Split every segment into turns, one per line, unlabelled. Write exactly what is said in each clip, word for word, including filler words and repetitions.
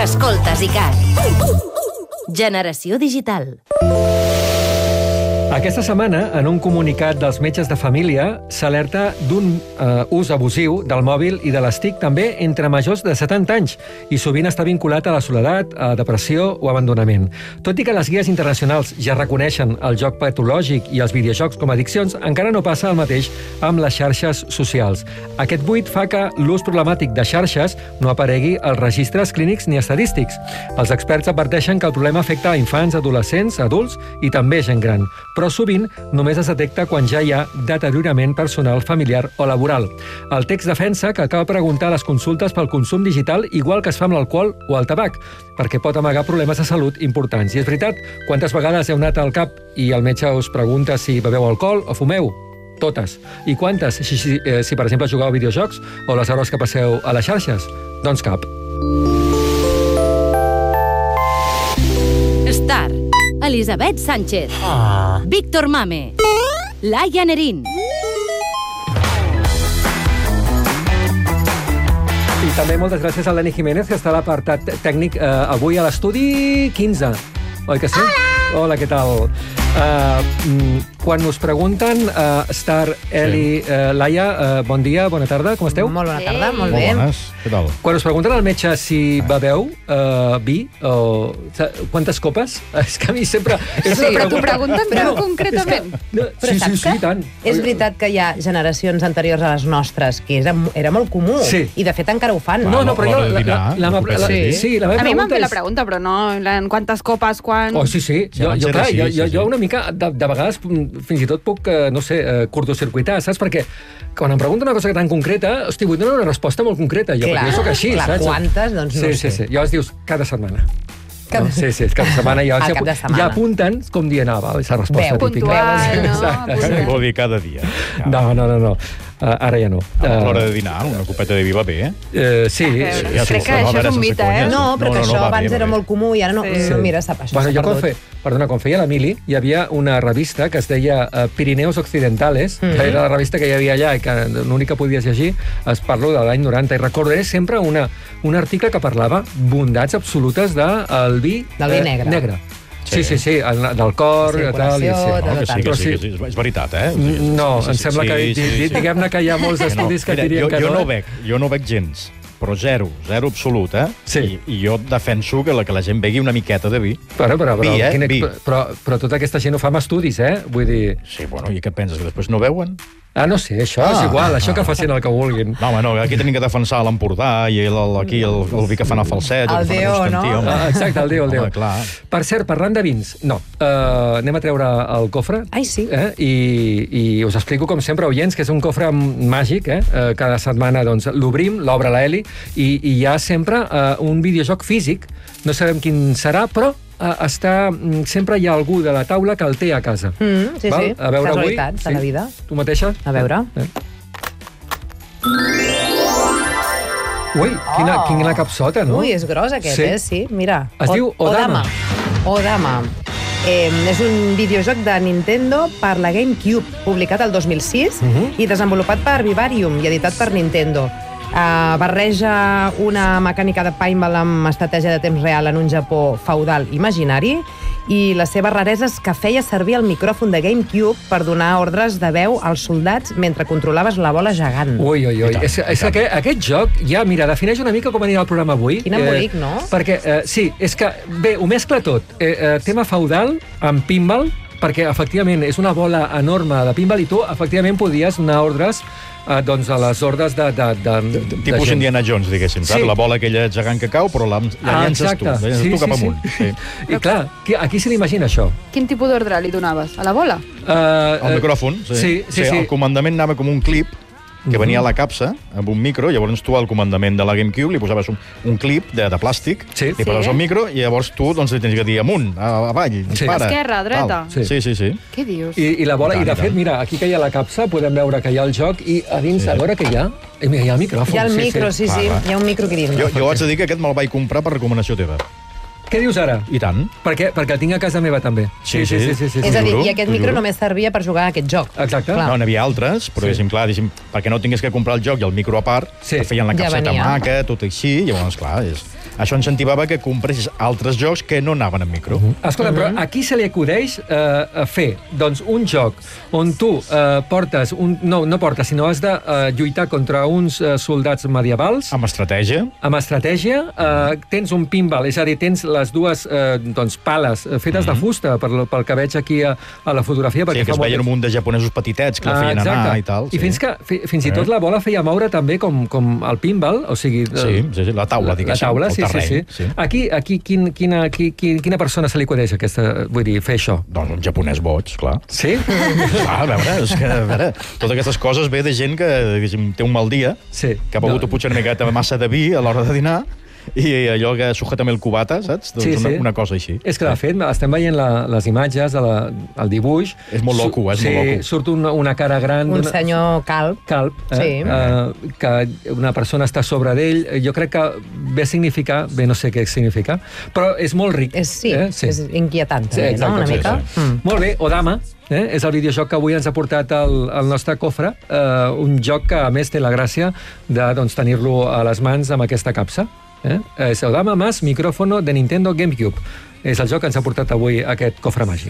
Escoltes ICAT. Generació digital.
Aquesta setmana, en un comunicat dels metges de família, s'alerta d'un eh, ús abusiu del mòbil i de les TIC també entre majors de setanta anys i sovint està vinculat a la soledat, a depressió o abandonament. Tot i que les guies internacionals ja reconeixen el joc patològic i els videojocs com a addiccions, encara no passa el mateix amb les xarxes socials. Aquest buit fa que l'ús problemàtic de xarxes no aparegui als registres clínics ni estadístics. Els experts adverteixen que el problema afecta a infants, adolescents, adults i també gent gran, però sovint només es detecta quan ja hi ha deteriorament personal, familiar o laboral. El text defensa que cal preguntar a les consultes pel consum digital igual que es fa amb l'alcohol o el tabac, perquè pot amagar problemes de salut importants. I és veritat, quantes vegades heu anat al cap i el metge us pregunta si beveu alcohol o fumeu? Totes. I quantes, si, si, eh, si per exemple jugueu a videojocs o les hores que passeu a les xarxes? Doncs cap.
Star. Elisabet Sánchez.
Ah.
Víctor Mame. Laia Nerín.
I també moltes gràcies a l'Eni Jiménez, que està a l'apartat tècnic eh, avui a l'estudi quinze. Oi que sí? Hola! Hola, què tal? Uh, quan us pregunten, uh, Star, Eli, sí. uh, Laia, uh, bon dia, bona tarda, com esteu?
Molt bona tarda,
Ei.
molt bé.
Molt bones, què tal?
Quan us pregunten al metge si beveu uh, vi o quantes copes, és que a mi sempre... És
Sí,
una
però
T'ho pregunten
Però-
però, concretament.
És que, no,
Però
sí,
saps
sí, sí,
que
tant.
és veritat que hi ha generacions anteriors a les nostres que era, era molt comú,
Sí.
i de fet encara ho fan.
No, no, però jo...
l'hora de dinar,
la, la, la,
l'ocupació.
la,
Sí.
sí, la meva
A mi m'han
pregunta
fet la
és...
pregunta, però no en quantes copes, quan...
Oh, sí, sí.
Sí,
Jo,
abans
jo,
era
clar,
així,
jo,
sí,
jo,
sí.
jo una mica, de, de vegades, fins i tot puc, eh, no sé, eh, curtocircuitar, saps? Perquè quan em pregunten una cosa tan concreta, hosti, vull donar una resposta molt concreta, jo,
Clar,
perquè jo soc així,
clar,
saps?
quantes? Doncs no
sí,
ho
sí,
sé.
sí. Llavors dius, cada setmana.
Cada-
No? Sí, sí, cada setmana ja,
Al
ja,
cap de setmana.
ja apunten com dient, ah, val, és la resposta
Veu.
típica.
Puntual, no?
Exacte.
Puntual.
Vol dir cada dia.
No, no, no, no. Uh, ara ja no.
A l'hora
Uh,
de dinar, una copeta de vi va bé, eh?
uh, sí.
A veure,
sí,
Ja
crec
surt,
que
no, a
això és
veure,
un
sense
mite,
conya.
eh?
No, però
No,
que
no, no,
això
va
abans
bé, va
era
bé.
molt comú i ara no.
Sí.
no mira, sap, això
Bueno,
s'ha
jo quan,
perdut.
fe, perdona, quan feia l'Emili hi havia una revista que es deia uh, Pirineos Occidentales, mm -hmm. que era la revista que hi havia allà i que l'únic que podies llegir, es parlo de l'any noranta, i recordaré sempre una, un article que parlava bondats absolutes del de, vi,
Del vi negre.
negre. Sí,
Sí.
sí, sí, el, del cor,
La
i tal. I,
circulació,
sí.
de-
No, que sí, que
Però
sí, que sí, és veritat, eh?
No,
Sí, sí,
em
sí,
sembla
sí,
que,
sí,
di-
sí,
di-
sí.
diguem-ne que hi ha molts
Que no.
estudis que
Mira,
dirien
jo,
que
jo
no.
no
eh?
veig, jo no veig gens, però zero, zero absolut, eh?
Sí.
I, I jo defenso que la, que la gent begui una miqueta de vi.
Però, però, però,
Vi, eh?
quina-
Vi.
però, però tota aquesta gent ho fa amb estudis, eh? Vull dir...
Sí, bueno, i què penses, que després no veuen?
Ah, no sé, això
Ah,
és igual, això
ah.
que facin el que vulguin.
No, home, no, aquí tenim que defensar l'Empordà i el, el, aquí el, el vi que fan a Falset.
El
que fan a
Déu,
Constantí,
no?
home.
Ah, exacte, el Déu, el Déu.
Home, clar.
Per cert, parlant de vins, no, uh, anem a treure el cofre.
Ai, sí.
Eh? I, I us explico, com sempre, oients, que és un cofre màgic, eh? Uh, cada setmana doncs, l'obrim, l'obre l'Eli, i, i hi ha sempre uh, un videojoc físic, no sabem quin serà, però uh, està, sempre hi ha algú de la taula que el té a casa.
Mm, sí,
Val?
sí,
A veure avui.
casualitats de la vida.
Tu mateixa?
A veure.
Eh? Ui, quina,
Oh.
quina capsota, no?
Ui, és gros aquest,
Sí.
eh? Sí, mira.
Es
O-
diu Odama.
Odama. Eh, és un videojoc de Nintendo per la GameCube, publicat el dos mil sis
Mhm.
i desenvolupat per Vivarium i editat per Nintendo. Uh, barreja una mecànica de paintball amb estratègia de temps real en un Japó feudal imaginari, i la seva raresa és que feia servir el micròfon de GameCube per donar ordres de veu als soldats mentre controlaves la bola gegant.
Ui, ui, ui.
I tant,
És,
i
és que
tant.
aquest, aquest joc, ja, mira, defineix una mica com anirà el programa avui.
Quin embolic, no?
Perquè, eh, sí, és que, bé, ho mescla tot. Eh, eh, tema feudal amb pinball, perquè, efectivament, és una bola enorme de pinball i tu, efectivament, podies donar ordres eh, doncs, a les ordres de, de, de, de,
Tipus
de gent.
Indiana Jones, diguéssim, saps?
Sí.
La bola aquella gegant que cau, però la, la
Ah,
llences tu, la
exacte.
llences
Sí,
tu cap
sí,
amunt.
sí. I clar, qui- a qui se l'imagina això?
Quin tipus d'ordre li donaves? A la bola?
Uh,
El micròfon, sí.
Sí, sí, sí.
El comandament anava com un clip que venia a la capsa amb un micro, llavors tu al comandament de la GameCube li posaves un, un clip de, de plàstic,
Sí.
li poses
Sí.
el micro i llavors tu doncs, li tens que dir amunt, a- avall, dispara.
Esquerra, dreta.
Tal.
Sí.
Sí, sí, sí.
Què dius?
I, I la bola,
I tant,
i de
i
fet,
tant.
mira, aquí que hi ha la capsa podem veure que hi ha el joc i a dins,
Sí.
a veure què hi ha. Eh, mira, hi ha el micròfon.
Hi ha el
sí,
micro, sí, sí,
Clar, clar.
hi ha un micro aquí dins.
Jo, jo haig de dir que aquest me'l vaig comprar per recomanació teva.
Què dius ara?
I tant.
Per què? Perquè el tinc a casa meva també.
Sí, sí.
sí, sí, sí,
És a dir,
juro,
i aquest
t'ho
micro
juro.
només servia per jugar a aquest joc.
Exacte.
Clar.
No, n'hi havia altres, però
Sí.
diguéssim, clar, diguéssim, perquè no tingués que comprar el joc i el micro a part,
Sí.
que feien la
Ja
capseta
venia.
maca, tot així, llavors, clar, és... Això incentivava que compressis altres jocs que no anaven en micro. Uh -huh.
Escolta, però a qui se li acudeix eh, fer doncs, un joc on tu eh, portes... Un, no, no portes, sinó has de eh, lluitar contra uns eh, soldats medievals...
Amb estratègia.
Amb estratègia. Eh, tens un pinball, és a dir, tens les dues eh, doncs, pales fetes uh -huh. de fusta, pel, pel que veig aquí a, a la fotografia.
Sí, que es veien un munt de japonesos petitets que la feien
ah,
anar i tal.
I fins, que, fins i tot la bola feia moure també com, com el pinball, o sigui...
Sí, sí, sí, la taula, diguéssim.
La taula, sí,
terreny,
sí, sí, sí. Aquí, aquí quin, quina, qui, quina persona se li acudeix aquesta, vull dir, fer això?
Doncs un japonès boig, clar.
Sí?
Clar, a veure, és que, a veure, totes aquestes coses ve de gent que, diguéssim, té un mal dia,
sí.
que ha begut no. potser una miqueta massa de vi a l'hora de dinar, i allò que sujeta el cubata, saps? Doncs
sí, sí.
Una, una cosa així.
És que, de fet, estem veient la, les imatges, de la, el dibuix...
És molt loco, és
sí,
molt loco.
Surt una, una cara gran...
Un senyor calb.
Calb, eh?
Sí.
Eh, que una persona està sobre d'ell. Jo crec que ve a significar... Bé, no sé què significa, però és molt ric.
És, sí,
eh? sí,
és inquietant,
sí,
també,
exacte,
no? Una
sí,
mica.
Sí. Mm. Molt bé, Odama, eh? és el videojoc que avui ens ha portat el, el nostre cofre, eh, un joc que, a més, té la gràcia de doncs, tenir-lo a les mans amb aquesta capsa. Eh? És Odama más micrófono de Nintendo GameCube. És el joc que ens ha portat avui aquest cofre màgic.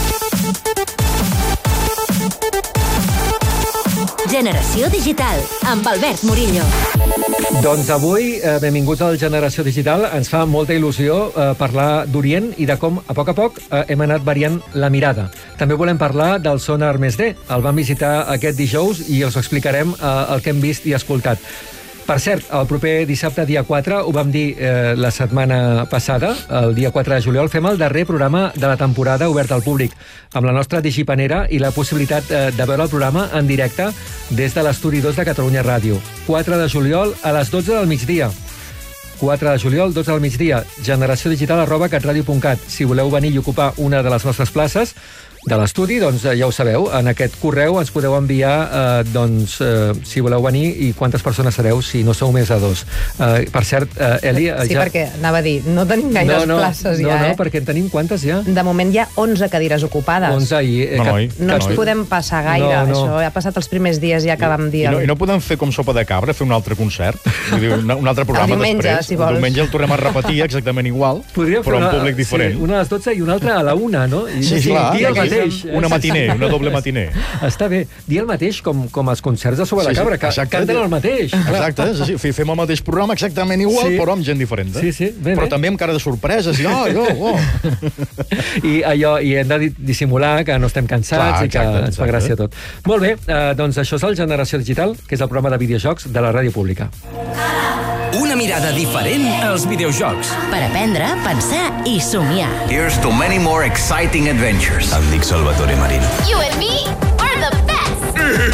Generació Digital, amb Albert Murillo.
Doncs avui, eh, benvinguts al Generació Digital. Ens fa molta il·lusió eh, parlar d'Orient i de com, a poc a poc, eh, hem anat variant la mirada. També volem parlar del Sonar Més D. El vam visitar aquest dijous i us explicarem eh, el que hem vist i escoltat. Per cert, el proper dissabte, dia quatre, ho vam dir eh, la setmana passada, el dia quatre de juliol, fem el darrer programa de la temporada obert al públic, amb la nostra digipanera i la possibilitat eh, de veure el programa en directe des de l'estudi dos de Catalunya Ràdio. quatre de juliol a les dotze del migdia. quatre de juliol, dotze del migdia, generació digital arroba catradio punt cat. Si voleu venir i ocupar una de les nostres places de l'estudi, doncs ja ho sabeu, en aquest correu ens podeu enviar eh, doncs, eh, si voleu venir i quantes persones sereu si no sou més de dos. Eh, per cert, eh, Eli...
Sí,
ja...
perquè anava a dir, no tenim gaires
no, no,
places
no,
ja,
no,
eh?
No, perquè en tenim quantes ja?
De moment hi ha onze cadires ocupades.
onze i... Eh,
no,
que...
noi,
no ens
noi.
podem passar gaire,
no, no.
això. Ha passat els primers dies ja que vam dir...
I,
El...
i, no, I no podem fer com sopa de cabra, fer un altre concert? Vull dir, un, un altre programa
el diumenge,
després.
si vols.
El diumenge el tornem a repetir exactament igual,
Podríem
però
una,
amb públic diferent.
Sí, una a les dotze i una altra a la una, no? I,
Sí, sí, clar.
Dir el mateix.
Una matiner, una doble matiner.
Està bé. Dir el mateix com, com els concerts de Sopa de
Sí, sí,
Cabra, que
exacte.
canten el mateix.
Exacte, sí, sí, fem el mateix programa exactament igual,
Sí.
però amb gent diferent. Eh?
Sí, sí, bé,
però
bé.
també amb cara de sorpreses. I, oh, oh, oh.
I allò, i hem de di- dissimular que no estem cansats
Clar,
i que
exacte,
ens fa
exacte.
gràcia tot. Molt bé, eh, doncs això és el Generació Digital, que és el programa de videojocs de la ràdio pública.
Una mirada diferent als videojocs.
Per aprendre, pensar i somiar.
Here's to many more exciting adventures.
Em dic Salvatore Marino.
You and me are the best.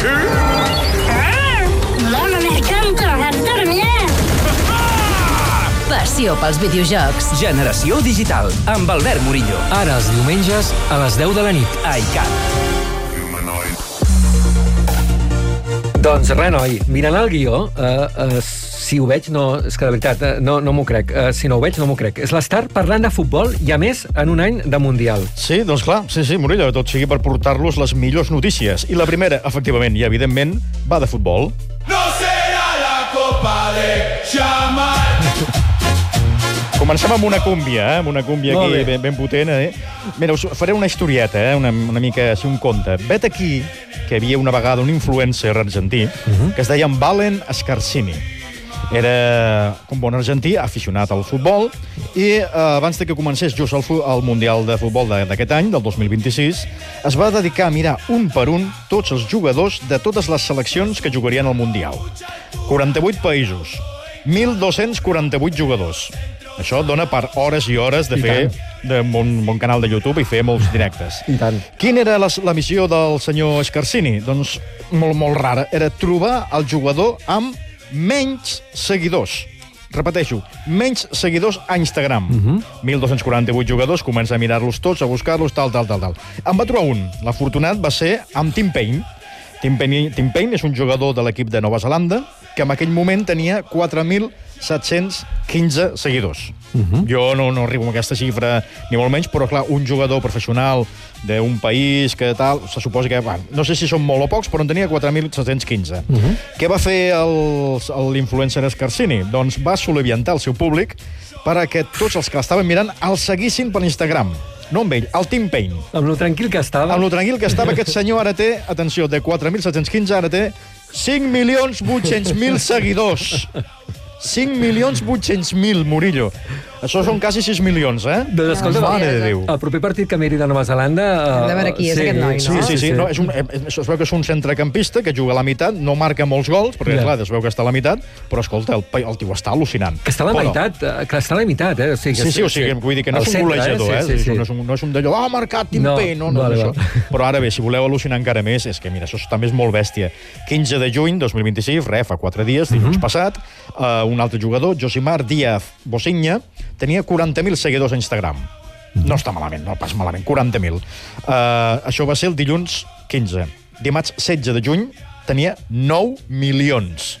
Dona, me encanta, Artur,
Passió pels videojocs.
Generació Digital, amb Albert Murillo.
Ara, els diumenges, a les deu de la nit.
A iCat.
Doncs res, noi, mirant el guió, eh, eh, si ho veig, no, és que de veritat, eh, no, no m'ho crec. Eh, si no ho veig, no m'ho crec. És l'Star parlant de futbol i, a més, en un any de Mundial.
Sí, doncs clar, sí, sí, Murillo, tot sigui per portar-los les millors notícies. I la primera, efectivament, i evidentment, va de futbol.
No serà la Copa de Xamal.
Comencem amb una cúmbia, eh? amb una cúmbia
Molt
aquí
bé.
ben, ben potent. Eh? Mira, us faré una historieta, eh? una, una mica així un conte. Vet aquí que hi havia una vegada un influencer argentí uh -huh. que es deia Valen Scarsini. Era un bon argentí, aficionat al futbol, i eh, abans de que comencés just el, el Mundial de Futbol d'aquest any, del dos mil vint-i-sis, es va dedicar a mirar un per un tots els jugadors de totes les seleccions que jugarien al Mundial. quaranta-vuit països, mil dos-cents quaranta-vuit jugadors. Això dona per hores i hores de
I
fer
tant.
d'un bon, bon canal de YouTube i fer molts directes.
I tant.
Quina era la, la missió del senyor Scarsini? Doncs molt, molt rara. Era trobar el jugador amb menys seguidors. Repeteixo, menys seguidors a Instagram. Uh -huh. mil dos-cents quaranta-vuit jugadors, comença a mirar-los tots, a buscar-los, tal, tal, tal, tal. En va trobar un. L'afortunat va ser amb Tim Payne. Tim Payne, Tim Payne és un jugador de l'equip de Nova Zelanda que en aquell moment tenia quatre mil set-cents quinze seguidors. Uh -huh. Jo no, no arribo a aquesta xifra, ni molt menys, però clar, un jugador professional d'un país que tal, se suposa que, bueno, no sé si són molt o pocs, però en tenia quatre mil set-cents quinze. Uh -huh. Què va fer l'influencer Scarsini? Doncs va soliviantar el seu públic perquè tots els que l'estaven mirant el seguissin per Instagram. No amb ell, el Tim Payne.
Amb lo tranquil que estava.
Amb lo tranquil que estava, aquest senyor ara té, atenció, de quatre mil set-cents quinze, ara té cinc milions vuit-cents mil seguidors. cinc milions vuit-cents mil, Murillo. Això són quasi sis milions, eh?
Doncs escolta,
mare de Déu.
El proper partit que miri de Nova Zelanda...
Hem de veure qui és aquest noi, no?
Sí, sí, sí. No, és un, es veu que és un centrecampista que juga a la meitat, no marca molts gols, perquè, clar, es veu que està a la meitat, però, escolta, el, el tio està al·lucinant.
Que està a la meitat, que està a la meitat, eh? O sigui,
sí, sí, o sigui, vull dir que no és un golejador, eh? Sí, sí, sí. No és un, no és un d'allò, ah, marcat, Tim Payne, no, no, no, això. Però ara bé, si voleu al·lucinar encara més, és que, mira, això també és molt bèstia. quinze de juny dos mil vint-i-sis, re, fa quatre dies, dilluns passat, un altre jugador, Josimar Díaz Bocinha, tenia quaranta mil seguidors a Instagram. No està malament, no pas malament, quaranta mil. Uh, això va ser el dilluns quinze. Dimarts setze de juny tenia nou milions.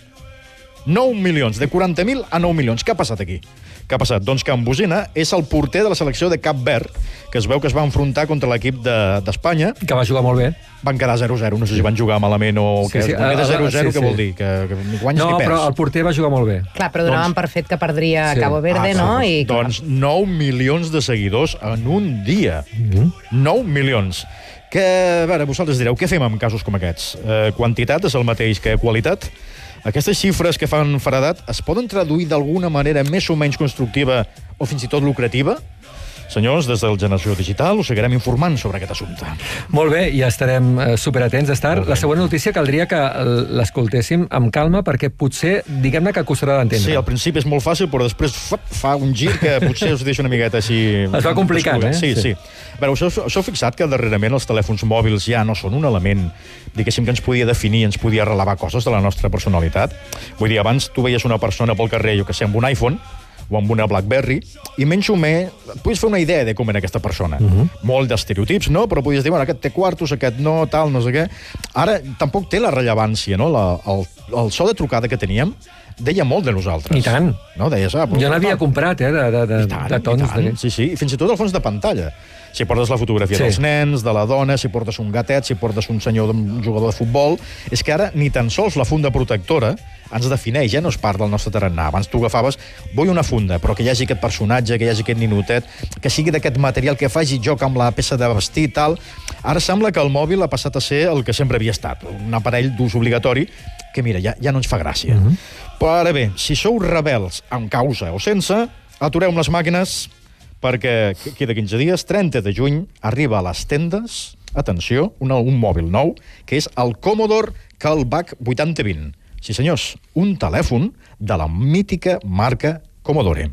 nou milions, de quaranta mil a nou milions. Què ha passat aquí? Què ha passat? Doncs que en Bocina és el porter de la selecció de Cap Verd, que es veu que es va enfrontar contra l'equip d'Espanya.
De, que va jugar molt bé.
Van quedar zero zero, no sé si van jugar malament o...
Sí,
que
sí,
de zero zero,
sí,
què
sí.
vol dir? Que, que ni guanyes
no,
ni perds.
No, però el porter va jugar molt bé.
Clar, però donaven doncs, per fet que perdria sí. Cabo Verde, ah, no? I,
doncs nou milions de seguidors en un dia. Mm-hmm. nou milions. Que, a veure, vosaltres direu, què fem amb casos com aquests? Eh, quantitat és el mateix que qualitat? Aquestes xifres que fan feredat es poden traduir d'alguna manera més o menys constructiva o fins i tot lucrativa? Senyors, des del Generació Digital us seguirem informant sobre aquest assumpte.
Molt bé, i estarem eh, superatents d'estar. La següent notícia caldria que l'escoltéssim amb calma perquè potser, diguem-ne, que costarà d'entendre.
Sí, al principi és molt fàcil, però després fa un gir que potser us deixa una miqueta així...
Es va complicant, eh?
Sí, sí. sí. A veure, us heu, us heu fixat que darrerament els telèfons mòbils ja no són un element, diguéssim, que ens podia definir, ens podia relevar coses de la nostra personalitat? Vull dir, abans tu veies una persona pel carrer, jo que sé, amb un iPhone, o amb una BlackBerry, i menys o més et podies fer una idea de com era aquesta persona. Uh-huh. Molt d'estereotips, no? Però podies dir, bueno, aquest té quartos, aquest no, tal, no sé què. Ara tampoc té la rellevància, no? La, el, el so de trucada que teníem deia molt de nosaltres.
I tant.
No? Deies, ah,
jo n'havia comprat, eh, de, de, de,
tant,
de tons. De...
Sí, sí, fins i tot al fons de pantalla. Si portes la fotografia sí. dels nens, de la dona, si portes un gatet, si portes un senyor, un jugador de futbol... És que ara ni tan sols la funda protectora ens defineix, ja no és part del nostre tarannà. Abans tu agafaves, vull una funda, però que hi hagi aquest personatge, que hi hagi aquest ninotet, que sigui d'aquest material, que faci joc amb la peça de vestir i tal. Ara sembla que el mòbil ha passat a ser el que sempre havia estat, un aparell d'ús obligatori, que mira, ja, ja no ens fa gràcia. Uh-huh. Però ara bé, si sou rebels amb causa o sense, atureu amb les màquines, perquè queda quinze dies, trenta de juny, arriba a les tendes, atenció, un, un mòbil nou, que és el Commodore Callback vuitanta vint. Sí, senyors, un telèfon de la mítica marca Commodore.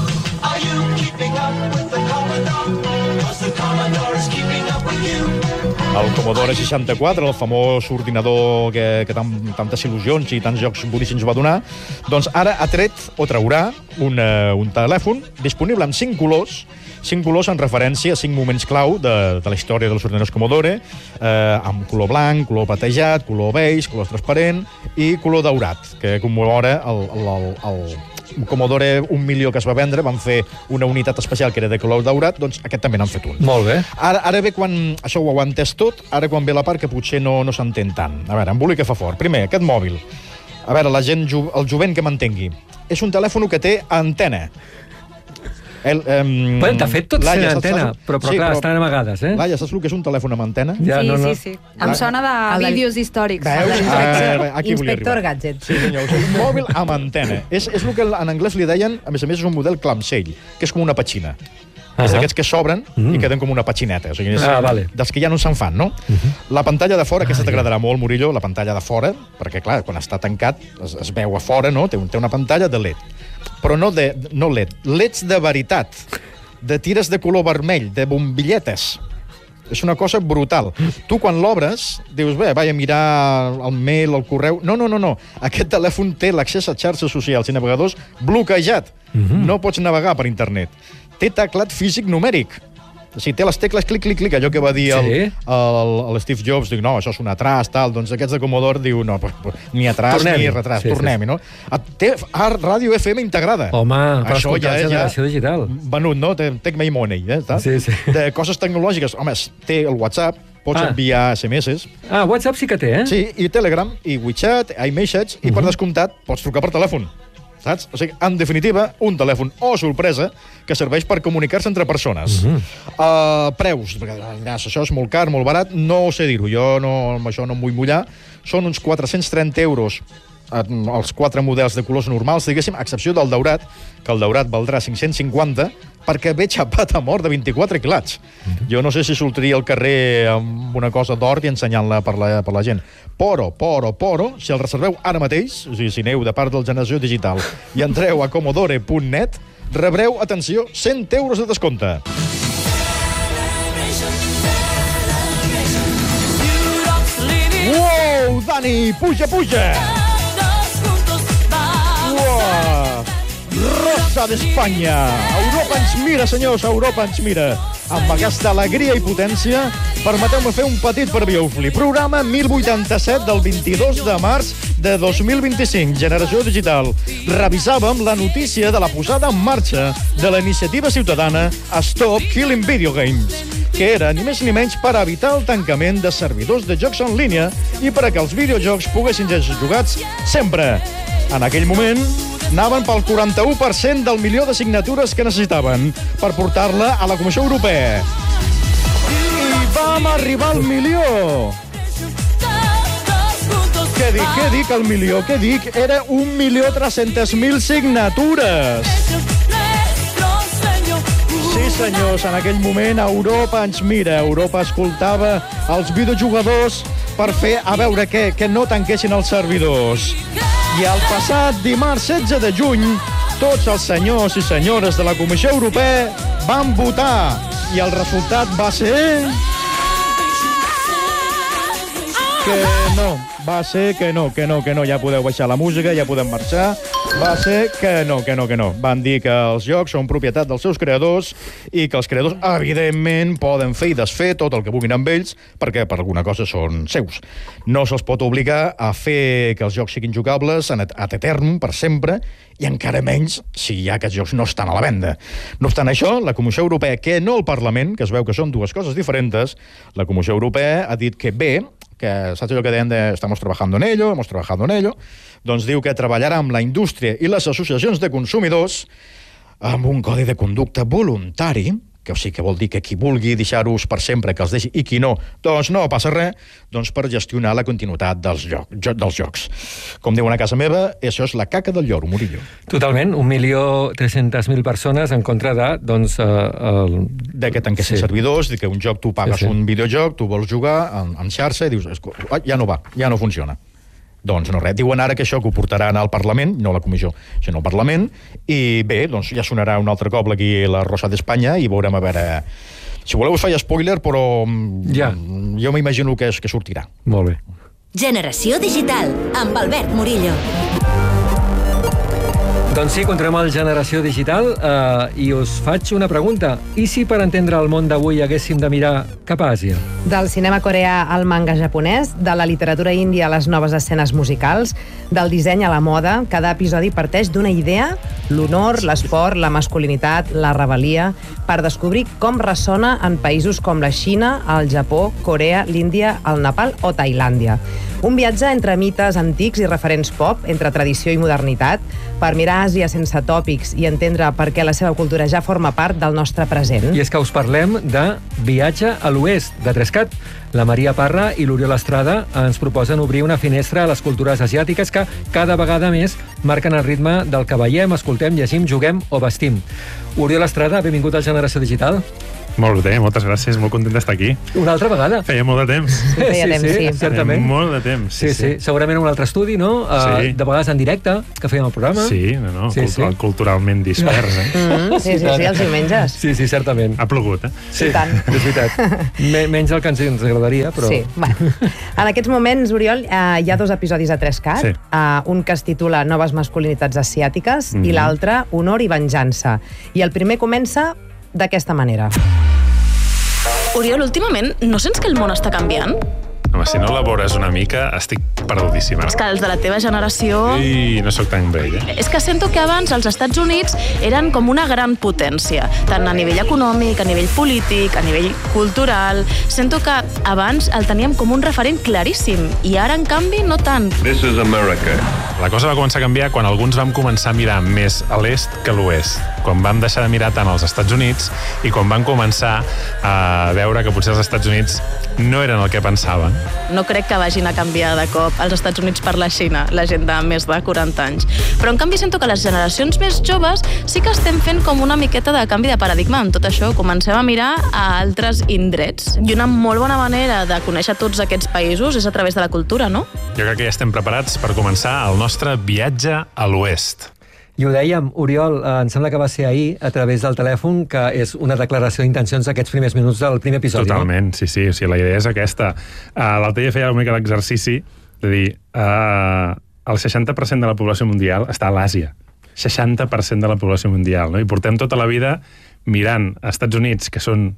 El Commodore seixanta-quatre, el famós ordinador que, que tant, tantes il·lusions i tants jocs boníssims va donar, doncs ara ha tret o traurà un, uh, un telèfon disponible en cinc colors, cinc colors en referència a cinc moments clau de, de la història dels ordinadors Commodore, eh, amb color blanc, color platejat, color beige, color transparent i color daurat, que commemora el, el, el, el Commodore un milió que es va vendre, van fer una unitat especial que era de color daurat, doncs aquest també n'han fet un.
Molt bé.
Ara, ara ve quan... Això ho heu entès tot, ara quan ve la part que potser no, no s'entén tant. A veure, embolica fa fort. Primer, aquest mòbil. A veure, la gent, el jovent que m'entengui. És un telèfon que té antena. El, um,
bueno, de fet, tots tenen antena,
saps,
però, però sí, clar, però, estan amagades, eh?
Laia, saps el que és un telèfon amb antena?
Ja, sí,
no, no.
sí, sí. Em sona de
el
vídeos històrics.
Veus? Ah,
Inspector Gadget.
Sí, senyor, un mòbil amb antena. És, és el que en anglès li deien, a més a més, és un model clamshell, que és com una petxina. Uh-huh. És d'aquests que s'obren mm. i queden com una petxineta. O sigui, és
ah, vale.
Dels que ja no se'n fan, no? Uh-huh. La pantalla de fora, aquesta t'agradarà molt, Murillo, la pantalla de fora, perquè, clar, quan està tancat es, es veu a fora, no? Té, té una pantalla de L E D. Però no, de, no L E D, L E Ds de veritat, de tires de color vermell, de bombilletes. És una cosa brutal. Tu, quan l'obres, dius, bé, vaig a mirar el mail, el correu... No, no, no, no. Aquest telèfon té l'accés a xarxes socials i navegadors bloquejat. Mm-hmm. No pots navegar per internet. Té teclat físic numèric. O sigui, té les tecles clic, clic, clic, allò que va dir el, sí. el, el Steve Jobs, diu, no, això és un atras, tal, doncs aquests de Commodore diu, no, ni atras ni retras, sí, tornem-hi, sí. no? Té ràdio F M integrada.
Home, per
això
escoltar ja, generació ja digital.
Venut, no? Take my money, eh?
Sí, sí.
De coses tecnològiques. Home, té el WhatsApp, pots ah. enviar S M S.
Ah, WhatsApp sí que té, eh?
Sí, i Telegram, i WeChat, iMessage, uh-huh. i per descomptat, pots trucar per telèfon. saps? O sigui, en definitiva, un telèfon o sorpresa que serveix per comunicar-se entre persones. Mm-hmm. uh, preus, perquè això és molt car, molt barat, no ho sé dir-ho, jo no, amb això no em vull mullar, són uns quatre-cents trenta euros els quatre models de colors normals, diguéssim, a excepció del daurat, que el daurat valdrà cinc-cents cinquanta, perquè ve xapat a mort de vint-i-quatre quilats. Mm-hmm. Jo no sé si sortiria al carrer amb una cosa d'or i ensenyant-la per la, per la gent. Poro, poro, poro, si el reserveu ara mateix, o sigui, si aneu de part del Generació Digital i entreu a comodore punt net, rebreu, atenció, cent euros de descompte. Uau, Dani, puja, puja! Uau! Rosa d'Espanya! Europa ens mira, senyors, Europa ens mira. Amb aquesta alegria i potència, permeteu-me fer un petit previofli. Programa mil vuitanta-set del vint-i-dos de març de dos mil vint-i-cinc, Generació Digital. Revisàvem la notícia de la posada en marxa de la iniciativa ciutadana Stop Killing Video Games, que era ni més ni menys per evitar el tancament de servidors de jocs en línia i per a que els videojocs poguessin ser jugats sempre. En aquell moment, anaven pel quaranta-u per cent del milió de signatures que necessitaven per portar-la a la Comissió Europea. I vam arribar al milió! Què dic, què dic, el milió? Què dic? Era un milió tres-centes mil signatures! Sí, senyors, en aquell moment Europa ens mira. Europa escoltava els videojugadors per fer, a veure què, que no tanquessin els servidors. I el passat dimarts setze de juny, tots els senyors i senyores de la Comissió Europea van votar. I el resultat va ser... que no, va ser que no, que no, que no. Ja podeu baixar la música, ja podem marxar. Va ser que no, que no, que no. Van dir que els jocs són propietat dels seus creadors i que els creadors, evidentment, poden fer i desfer tot el que vulguin amb ells perquè per alguna cosa són seus. No se'ls pot obligar a fer que els jocs siguin jugables ad eternum, per sempre, i encara menys si ja aquests jocs no estan a la venda. No obstant això, la Comissió Europea, que no el Parlament, que es veu que són dues coses diferents, la Comissió Europea ha dit que bé, que saps allò que deien de estamos trabajando en ello, hemos trabajado en ello, doncs diu que treballarà amb la indústria i les associacions de consumidors amb un codi de conducta voluntari, que o sigui que vol dir que qui vulgui deixar-los per sempre que els deixi i qui no, doncs no passa res, doncs per gestionar la continuïtat dels, joc, jo, dels jocs. Com diuen a casa meva, això és la caca del lloro, Murillo.
Totalment, un milió tres-centes mil persones en contra de, doncs... Uh, el...
de que tanquessin sí. servidors, de que un joc, tu pagues sí, sí. un videojoc, tu vols jugar en, en xarxa i dius, ja no va, ja no funciona. Doncs no res, diuen ara que això que ho portaran al Parlament, no a la Comissió, sinó al Parlament, i bé, doncs ja sonarà un altre cop aquí la Rosa d'Espanya i veurem a veure... Si voleu us faig spoiler, però ja. jo m'imagino que, és, que sortirà.
Molt bé.
Generació Digital, amb Albert Murillo.
Doncs sí, continuem al Generació Digital eh, i us faig una pregunta. I si per entendre el món d'avui haguéssim de mirar cap a Àsia?
Del cinema coreà al manga japonès, de la literatura índia a les noves escenes musicals, del disseny a la moda, cada episodi parteix d'una idea, l'honor, l'esport, la masculinitat, la rebel·lia, per descobrir com ressona en països com la Xina, el Japó, Corea, l'Índia, el Nepal o Tailàndia. Un viatge entre mites antics i referents pop, entre tradició i modernitat, per mirar Àsia sense tòpics i entendre per què la seva cultura ja forma part del nostre present.
I és que us parlem de Viatge a l'Oest, de Trescat. La Maria Parra i l'Oriol Estrada ens proposen obrir una finestra a les cultures asiàtiques que cada vegada més marquen el ritme del que veiem, escoltem, llegim, juguem o vestim. Oriol Estrada, benvingut a Generació Digital.
Molt bé, moltes gràcies, molt content d'estar aquí.
Una altra vegada.
Feia molt de temps.
Sí, feia
sí,
temps,
sí,
sí.
certament.
Feia molt de temps.
Sí, sí, sí. Segurament en un altre estudi, no?
Sí.
Uh, de vegades en directe, que fèiem el programa.
Sí, no, no,
sí,
cultural,
sí.
culturalment dispers, eh?
Mm, sí, sí, sí, els diumenges.
Sí, sí, certament.
Ha plogut, eh?
Sí,
I tant.
és veritat. Me menys el que ens, ens agradaria, però...
Sí, bueno. En aquests moments, Oriol, uh, hi ha dos episodis a Trescat,
sí.
uh, un que es titula Noves masculinitats asiàtiques
mm-hmm.
i l'altre Honor i venjança. I el primer comença d'aquesta manera.
Oriol, últimament, no sents que el món està canviant?
Home, si no elabores una mica, estic perdudíssima.
És que els de la teva generació...
I no sóc tan vell, eh?
És que sento que abans els Estats Units eren com una gran potència, tant a nivell econòmic, a nivell polític, a nivell cultural... Sento que abans el teníem com un referent claríssim, i ara, en canvi, no tant.
This is America.
La cosa va començar a canviar quan alguns vam començar a mirar més a l'est que a l'oest. Quan vam deixar de mirar tant als Estats Units i quan vam començar a veure que potser els Estats Units no eren el que pensaven.
No crec que vagin a canviar de cop als Estats Units per la Xina, la gent de més de quaranta anys. Però en canvi sento que les generacions més joves sí que estem fent com una miqueta de canvi de paradigma amb tot això. Comencem a mirar a altres indrets. I una molt bona manera de conèixer tots aquests països és a través de la cultura, no?
Jo crec que ja estem preparats per començar el nostre viatge a l'oest.
I ho dèiem, Oriol, eh, em sembla que va ser ahir, a través del telèfon, que és una declaració d'intencions d'aquests primers minuts del primer episodi.
Totalment, no? sí, sí, o sigui, la idea és aquesta. Uh, L'altre dia feia una mica l'exercici de dir, uh, el seixanta per cent de la població mundial està a l'Àsia. seixanta per cent de la població mundial, no? I portem tota la vida mirant a Estats Units, que són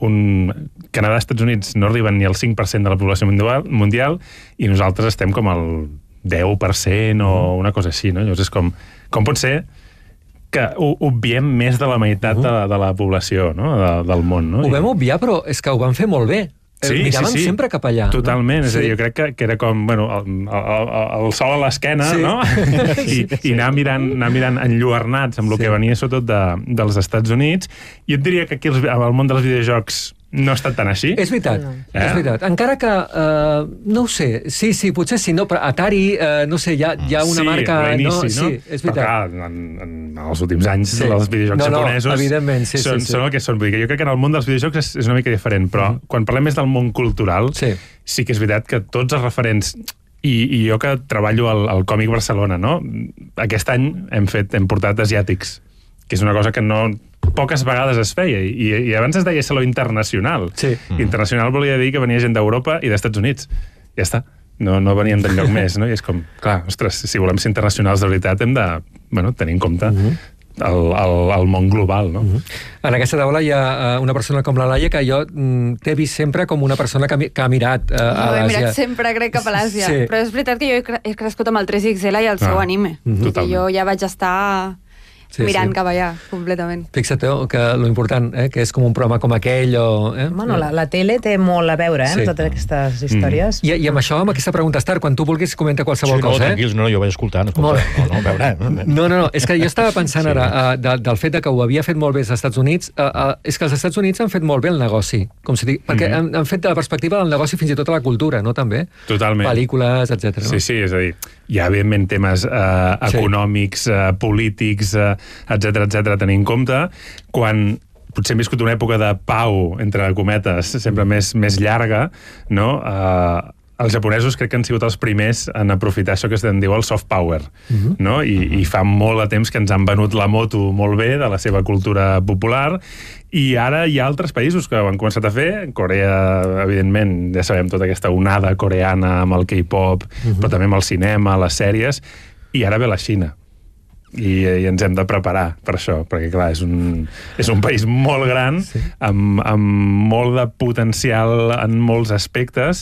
un... Canadà i Estats Units no arriben ni al cinc per cent de la població mundial, mundial i nosaltres estem com al deu per cent o una cosa així, no? Llavors és com... Com pot ser que obviem més de la meitat de la, de la població, no? de, del món, no?
Ho vam obviar, però és que ho van fer molt bé.
Sí,
Miràvem
sí, sí.
sempre cap allà.
Totalment, no? És
sí.
a dir, jo crec que, que era com, bueno, el, el, el sol a l'esquena, sí. no? I, I anar mirant, anar mirant enlluernats amb el sí. que venia sobretot de, dels Estats Units. I et diria que aquí el món dels videojocs no ha estat tan així.
És veritat, no. eh? és veritat. Encara que, uh, no ho sé, sí, sí, potser sí, no, però Atari, uh, no sé, hi ha, hi ha una
sí,
marca...
l'inici,
no?
no?
Sí, és veritat.
Però clar, en, en, en els últims anys sí. els videojocs
no, no,
japonesos
evidentment, sí,
són,
sí, sí.
són el que són. Vull dir que jo crec que en el món dels videojocs és, és una mica diferent, però mm. quan parlem més del món cultural, sí. sí que és veritat que tots els referents... I, i jo que treballo al, al Còmic Barcelona, no? Aquest any hem fet, hem portat asiàtics, que és una cosa que no poques vegades es feia, i, i abans es deia Saló Internacional. Sí. Mm. Internacional volia dir que venia gent d'Europa i d'Estats Units. Ja està. No, no veníem d'enlloc més, no? I és com, clar, ostres, si volem ser internacionals de veritat hem de, bueno, tenir en compte mm -hmm. el, el, el món global, no? Mm -hmm.
En aquesta taula hi ha una persona com la Laia que jo mm, t'he vist sempre com una persona que, mi, que ha mirat uh, a l'Àsia.
No, he mirat sempre, crec, cap a l'Àsia. Sí. Però és veritat que jo he, cre he crescut amb el tres X L i el seu ah. anime. Mm -hmm. I jo ja vaig estar... Sí, mirant sí. cap allà, completament.
Fixa't que lo important, eh, que és com un programa com aquell o... Eh?
Bueno, la, la tele té molt a veure, eh, sí. amb totes aquestes històries.
Mm. I, I amb això, amb aquesta pregunta, Estar, quan tu vulguis comenta qualsevol
sí, no,
cosa, eh?
tranquils, no, jo vaig escoltant, escoltant. No, no, veure,
no, no, no, és que jo estava pensant sí. ara uh, de, del fet de que ho havia fet molt bé als Estats Units, uh, uh, és que els Estats Units han fet molt bé el negoci, com si dic, perquè mm. han, han fet de la perspectiva del negoci fins i tot a la cultura, no, també?
Totalment.
Pel·lícules, etcètera. No?
Sí, sí, és a dir, hi ha, evidentment, temes uh, econòmics, uh, polítics, uh, etcètera, etcètera, a tenir en compte, quan potser hem viscut una època de pau, entre cometes, sempre més, més llarga, no? Eh, els japonesos crec que han sigut els primers en aprofitar això que es diu el soft power, uh-huh. no? I, i fa molt de temps que ens han venut la moto molt bé de la seva cultura popular, i ara hi ha altres països que ho han començat a fer. Corea, evidentment, ja sabem tota aquesta onada coreana amb el K-pop, uh-huh. però també amb el cinema, les sèries, i ara ve la Xina. I, i ens hem de preparar per això, perquè clar, és un, és un país molt gran, sí. amb, amb molt de potencial en molts aspectes,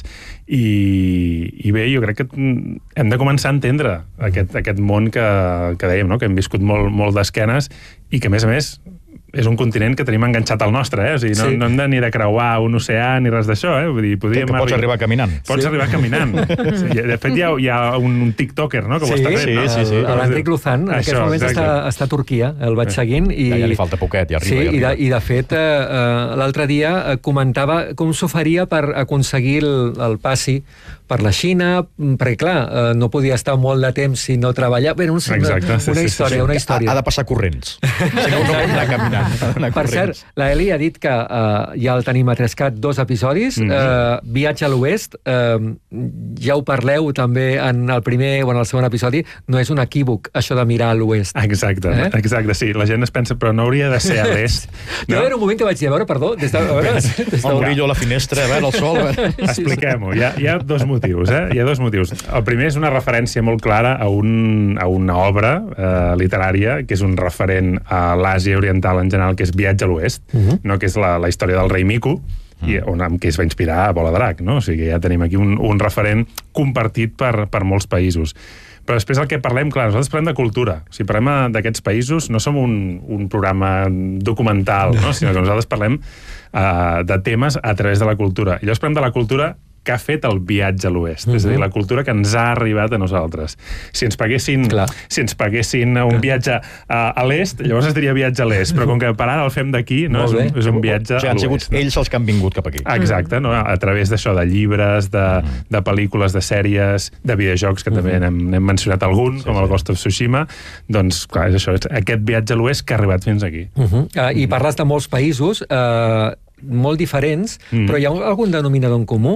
i, i bé, jo crec que hem de començar a entendre aquest, aquest món que, que dèiem, no? Que hem viscut molt, molt d'esquenes, i que a més a més és un continent que tenim enganxat al nostre, eh? O sigui, no, sí. no hem de ni de creuar un oceà ni res d'això, eh? Vull dir, podríem
que, que pots arribar, arribar caminant.
Pots sí. arribar caminant. Sí, de fet, hi ha, hi ha un, un tiktoker, no?, que
sí,
ho està fent,
sí,
no?
Sí, sí, sí. L'Enric Luzán, en aquests moments està, està a Turquia, el vaig seguint. I,
ja, ja li falta poquet, ja arriba.
Sí,
ja arriba.
I, de, i de fet, eh, l'altre dia comentava com s'ho faria per aconseguir el, el passi per la Xina, perquè, clar, no podia estar molt de temps si no treballava. Bé, un, Exacte, una, sí, una història, sí, sí. una història.
Ha, ha de passar corrents. Si no, no pot anar caminant.
Per cert, la Eli ha dit que uh, ja el tenim a Trescat dos episodis. Mm -hmm. uh, Viatge a l'Oest, uh, ja ho parleu també en el primer o en el segon episodi, no és un equívoc, això de mirar a l'Oest.
Exacte, eh? exacte, sí. La gent es pensa, però no hauria de ser a l'est.
No? Jo era un moment que vaig dir, a veure, perdó, des de... A veure, des
de... El brillo a la finestra, a veure, el sol...
Expliquem-ho. Hi, ha, hi ha dos motius, eh? Hi ha dos motius. El primer és una referència molt clara a, un, a una obra eh, literària, que és un referent a l'Àsia Oriental en general, que és Viatge a l'Oest, uh -huh. no? Que és la, la història del rei Mico, i on, amb què es va inspirar a Bola de Drac, no? O sigui, ja tenim aquí un, un referent compartit per, per molts països. Però després el que parlem, clar, nosaltres parlem de cultura. Si parlem d'aquests països, no som un, un programa documental, no? Sinó que nosaltres parlem uh, de temes a través de la cultura. I llavors parlem de la cultura que ha fet el viatge a l'oest, uh-huh. és a dir, la cultura que ens ha arribat a nosaltres. Si ens paguessin, si ens paguessin un viatge a, a l'est, llavors es diria viatge a l'est, però com que per ara el fem d'aquí, no? és, un, és un viatge
o sigui, han sigut
no?
ells els que han vingut cap aquí.
Exacte, no? A través d'això, de llibres, de, de pel·lícules, de sèries, de videojocs, que uh-huh. també n'hem, n'hem mencionat algun, sí, com el Ghost of Tsushima, doncs, clar, és això, és aquest viatge a l'oest que ha arribat fins aquí.
Uh-huh. Uh, I parles de molts països, eh... Uh... molt diferents, mm. però hi ha algun denominador en comú?